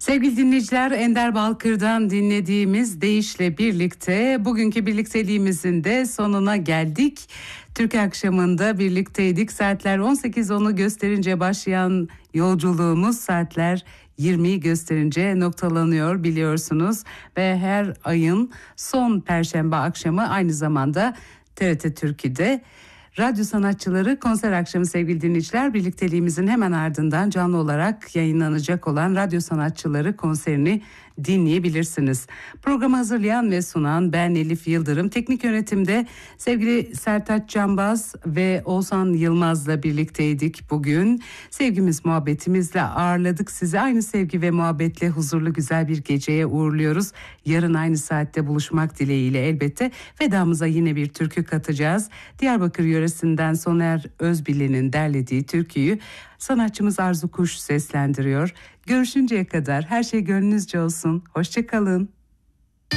Sevgili dinleyiciler, Ender Balkır'dan dinlediğimiz Değiş'le birlikte bugünkü birlikteliğimizin de sonuna geldik. Türkiye akşamında birlikteydik. Saatler 18.10'u gösterince başlayan yolculuğumuz saatler 20'yi gösterince noktalanıyor biliyorsunuz. Ve her ayın son perşembe akşamı aynı zamanda TRT Türkiye'de radyo sanatçıları konser akşamı sevgili dinleyiciler. Birlikteliğimizin hemen ardından canlı olarak yayınlanacak olan radyo sanatçıları konserini dinleyebilirsiniz. Programı hazırlayan ve sunan ben Elif Yıldırım. Teknik yönetimde sevgili Sertaç Canbaz ve Oğuzhan Yılmaz'la birlikteydik bugün. Sevgimiz muhabbetimizle ağırladık sizi. Aynı sevgi ve muhabbetle huzurlu güzel bir geceye uğurluyoruz. Yarın aynı saatte buluşmak dileğiyle elbette. Vedamıza yine bir türkü katacağız. Diyarbakır yöresinden Soner Özbilen'in derlediği türküyü sanatçımız Arzu Kuş seslendiriyor. Görüşünceye kadar her şey gönlünüzce olsun. Hoşça kalın.